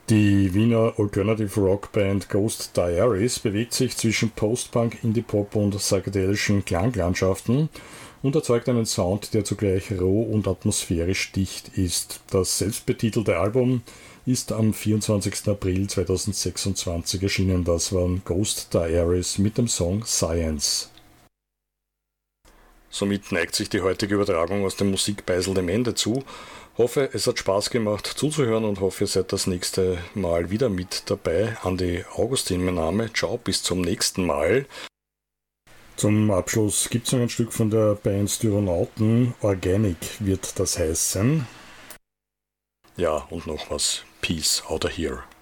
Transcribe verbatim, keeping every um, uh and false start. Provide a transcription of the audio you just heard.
Die Wiener Alternative Rock Band Ghost Diaries bewegt sich zwischen Post-Punk, Indie-Pop und psychedelischen Klanglandschaften und erzeugt einen Sound, der zugleich roh und atmosphärisch dicht ist. Das selbstbetitelte Album ist am vierundzwanzigsten April zweitausendsechsundzwanzig erschienen. Das waren Ghost Diaries mit dem Song Science. Somit neigt sich die heutige Übertragung aus dem Musikbeisel dem Ende zu. Hoffe, es hat Spaß gemacht zuzuhören und hoffe, ihr seid das nächste Mal wieder mit dabei. Andi Augustin, mein Name. Ciao, bis zum nächsten Mal. Zum Abschluss gibt es noch ein Stück von der Band Styronauten. Organic wird das heißen. Ja, und noch was. Peace out of here.